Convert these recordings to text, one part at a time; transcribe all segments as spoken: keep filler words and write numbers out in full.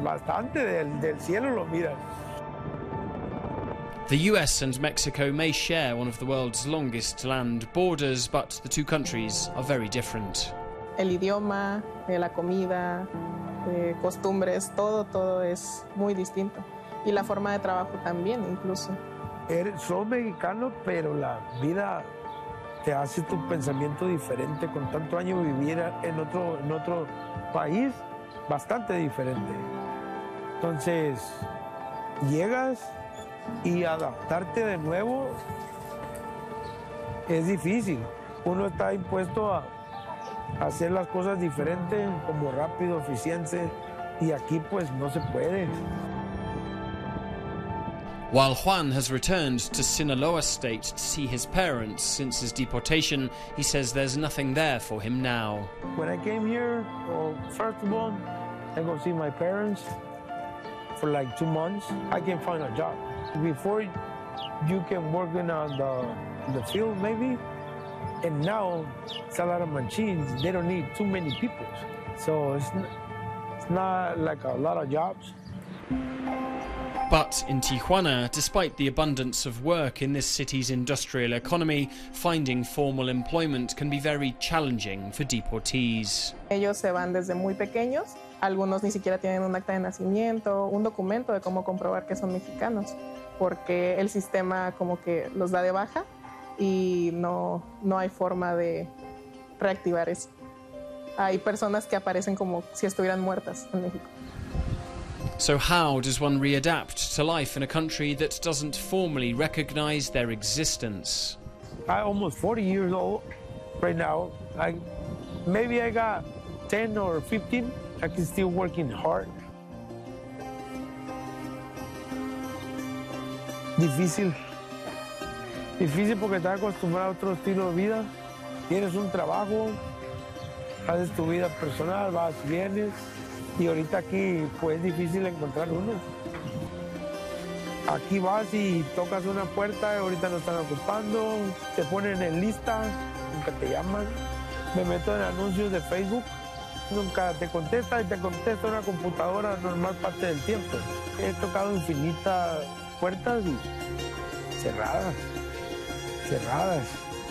bastante del, del cielo lo miras. The U S and Mexico may share one of the world's longest land borders, but the two countries are very different. El idioma, la comida, eh, costumbres, todo, todo es muy distinto. Y la forma de trabajo también, incluso. Eres, sos mexicano, pero la vida te hace tu pensamiento diferente. Con tanto año vivir en otro, en otro país, bastante diferente. Entonces, llegas y adaptarte de nuevo es difícil. Uno está impuesto a hacer las cosas diferentes, como rápido, eficiente, y aquí pues no se puede. While Juan has returned to Sinaloa State to see his parents since his deportation, he says there's nothing there for him now. When I came here, well, first of all, I go see my parents for like two months. I can find a job. Before you can work in uh, the, the field maybe, and now it's a lot of machines. They don't need too many people. So it's not, it's not like a lot of jobs. But in Tijuana, despite the abundance of work in this city's industrial economy, finding formal employment can be very challenging for deportees. Ellos se van desde muy pequeños. Algunos ni siquiera tienen un acta de nacimiento, un documento de cómo comprobar que son mexicanos, porque el sistema como que los da de baja y no, no hay forma de reactivar eso. Hay personas que aparecen como si estuvieran muertas en México. So how does one readapt to life in a country that doesn't formally recognize their existence? I'm almost forty years old right now. I, maybe I got ten or fifteen. I can still working hard. Difícil. Difícil porque estás acostumbrado a otro estilo de vida. Tienes un trabajo, haces tu vida personal, vas, vienes. Y ahorita aquí pues es difícil encontrar uno. Aquí vas y tocas una puerta, ahorita no están ocupando, te ponen en lista, nunca te llaman. Me meto en anuncios de Facebook, nunca te contesta y te contesta una computadora normal parte del tiempo. He tocado infinitas puertas y cerradas, cerradas.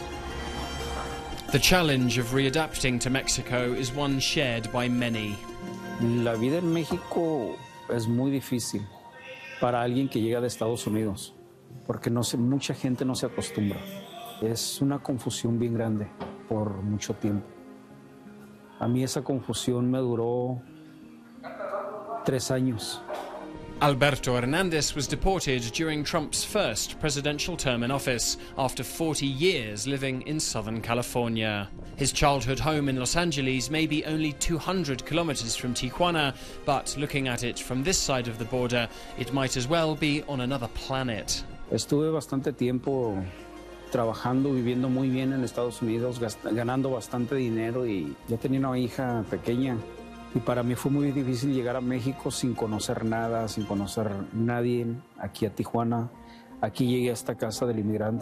The challenge of readapting to Mexico is one shared by many. La vida en México es muy difícil para alguien que llega de Estados Unidos, porque no se, mucha gente no se acostumbra. Es una confusión bien grande por mucho tiempo. A mí esa confusión me duró tres años. Alberto Hernandez was deported during Trump's first presidential term in office after forty years living in Southern California. His childhood home in Los Angeles may be only two hundred kilometers from Tijuana, but looking at it from this side of the border, it might as well be on another planet. Estuve bastante tiempo trabajando, viviendo muy bien en Estados Unidos, ganando bastante dinero y yo tenía una hija pequeña. Y para mí fue muy difícil llegar a México sin conocer nada, sin conocer nadie, aquí a Tijuana. Aquí llegué a esta casa del inmigrante.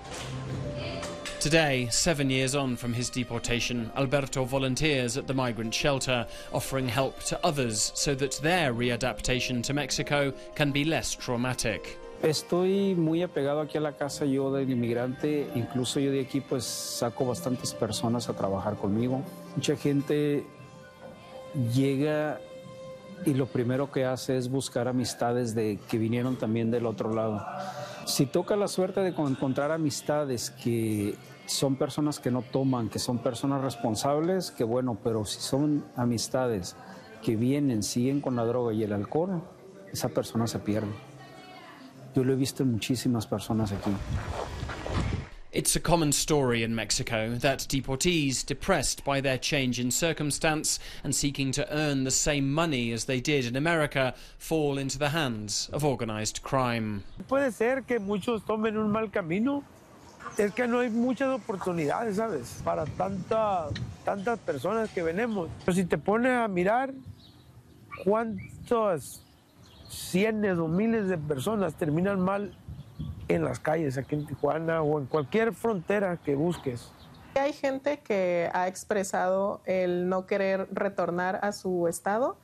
Today, seven years on from his deportation, Alberto volunteers at the migrant shelter, offering help to others so that their readaptation to Mexico can be less traumatic. Estoy muy apegado aquí a la casa yo del inmigrante, incluso yo de aquí pues saco bastantes personas a trabajar conmigo. Mucha gente llega y lo primero que hace es buscar amistades de, que vinieron también del otro lado. Si toca la suerte de encontrar amistades que son personas que no toman, que son personas responsables, que bueno, pero si son amistades que vienen, siguen con la droga y el alcohol, esa persona se pierde. Yo lo he visto en muchísimas personas aquí. It's a common story in Mexico that deportees, depressed by their change in circumstance and seeking to earn the same money as they did in America, fall into the hands of organized crime. Puede ser que muchos tomen un mal camino. Es que no hay muchas oportunidades, ¿sabes? Para tanta, tantas personas que venimos. Pero si te pones a mirar cuántas cientos o miles de personas terminan mal en las calles aquí en Tijuana o en cualquier frontera que busques. Hay gente que ha expresado el no querer retornar a su estado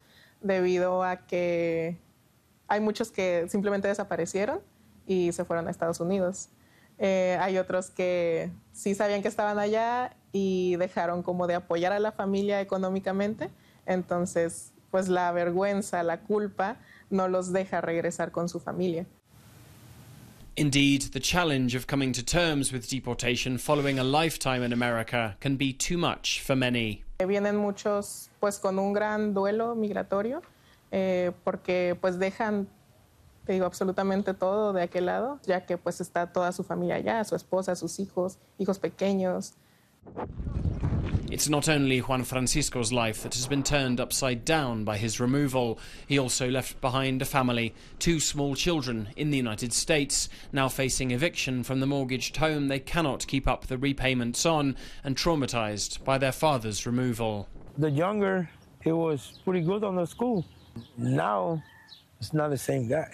debido a que hay muchos que simplemente desaparecieron y se fueron a Estados Unidos. Eh, hay otros que sí sabían que estaban allá y dejaron como de apoyar a la familia económicamente, entonces pues la vergüenza, la culpa no los deja regresar con su familia. Indeed, the challenge of coming to terms with deportation following a lifetime in America can be too much for many. Vienen muchos pues con un gran duelo migratorio eh, porque pues dejan, te digo, absolutamente todo de aquel lado, ya que pues está toda su familia allá, su esposa, sus hijos, hijos pequeños. It's not only Juan Francisco's life that has been turned upside down by his removal. He also left behind a family, two small children in the United States, now facing eviction from the mortgaged home they cannot keep up the repayments on, and traumatized by their father's removal. The younger, he was pretty good on the school. Now, it's not the same guy.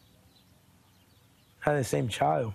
Not the same child.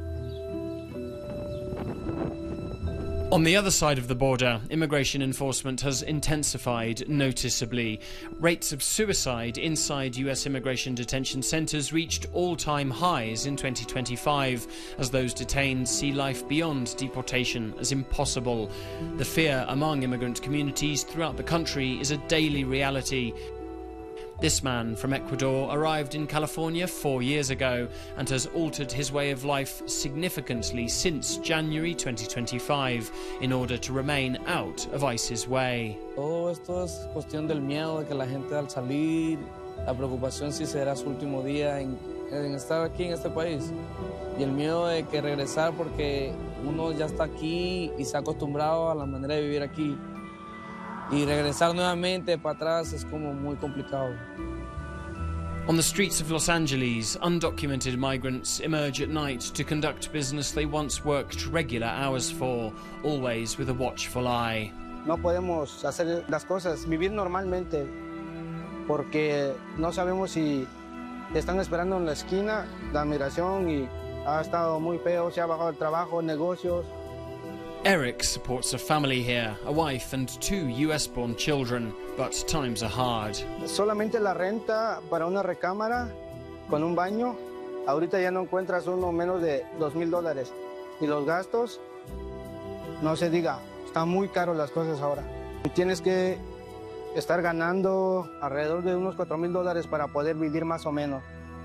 On the other side of the border, immigration enforcement has intensified noticeably. Rates of suicide inside U S immigration detention centres reached all-time highs in twenty twenty-five, as those detained see life beyond deportation as impossible. The fear among immigrant communities throughout the country is a daily reality. This man from Ecuador arrived in California four years ago and has altered his way of life significantly since January twenty twenty-five in order to remain out of ICE's way. Todo esto es cuestión del miedo de que la gente al salir, la preocupación si será su último día en, en estar aquí en este país y el miedo de que regresar porque uno ya está aquí y se ha acostumbrado a la manera de vivir aquí. Y regresar nuevamente para atrás es como muy complicado. On the streets of Los Angeles, undocumented migrants emerge at night to conduct business they once worked regular hours for, always with a watchful eye. No podemos hacer las cosas, vivir normalmente, porque no sabemos si están esperando en la esquina la migración y ha estado muy feo, se ha bajado el trabajo, negocios. Eric supports a family here, a wife and two U S-born children, but times are hard. Solamente la renta para una recámara con un baño, ahorita ya no encuentras uno menos de dos mil dólares. Y los gastos, no se diga, están muy caros las cosas ahora. Tienes que estar ganando alrededor de unos cuatro mil dólares para poder vivir más o menos.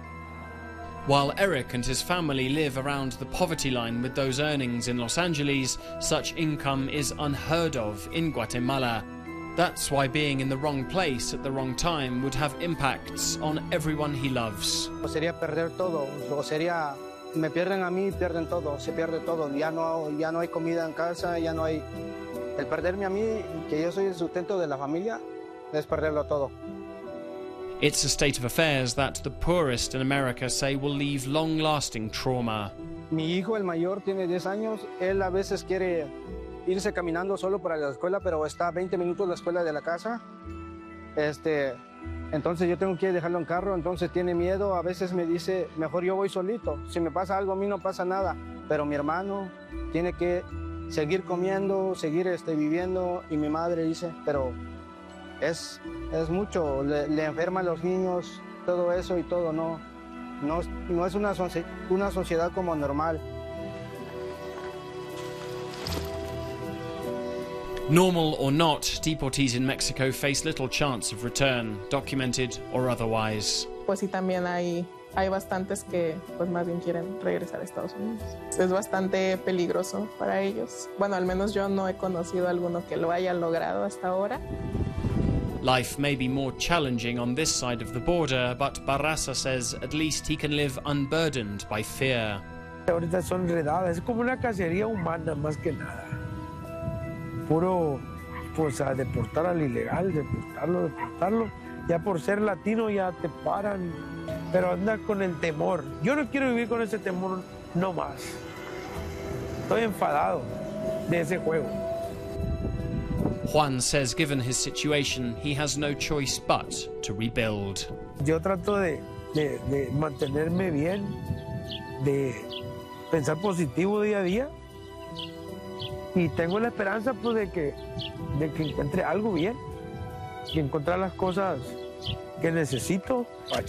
While Eric and his family live around the poverty line with those earnings in Los Angeles, such income is unheard of in Guatemala. That's why being in the wrong place at the wrong time would have impacts on everyone he loves. Sería perder todo, o sería, me pierden a mí, pierden todo, se pierde todo. Ya no, ya no hay comida en casa, ya no hay... El perderme a mí, que yo soy el sustento de la familia, es perderlo todo. It's a state of affairs that the poorest in America say will leave long-lasting trauma. Mi hijo, el mayor, tiene diez años. Él a veces quiere irse caminando solo para la escuela, pero está a veinte minutos de la escuela de la casa. Este, entonces yo tengo que dejarlo en carro, entonces tiene miedo. A veces me dice, mejor yo voy solito. Si me pasa algo, a mí no pasa nada. Pero mi hermano tiene que seguir comiendo, seguir este, viviendo. Y mi madre dice, pero... Es, es mucho, le, le enferma a los niños, todo eso y todo, no, no, no es una, una sociedad como normal. Normal or not, deportees in Mexico face little chance of return, documented or otherwise. Pues sí, también hay, hay bastantes que pues más bien quieren regresar a Estados Unidos. Es bastante peligroso para ellos. Bueno, al menos yo no he conocido a alguno que lo haya logrado hasta ahora. Life may be more challenging on this side of the border, but Barraza says at least he can live unburdened by fear. Ahorita son redadas, es como una cacería humana más que nada. Puro, pues a deportar al ilegal, deportarlo, deportarlo. Ya por ser latino ya te paran, pero anda con el temor. Yo no quiero vivir con ese temor, no más. Estoy enfadado de ese juego. Juan says given his situation, he has no choice but to rebuild. Yo trato de, de, de mantenerme bien, de pensar positivo día a día y tengo la esperanza pues de que, de que encuentre algo bien y encontrar las cosas ¿Qué necesito?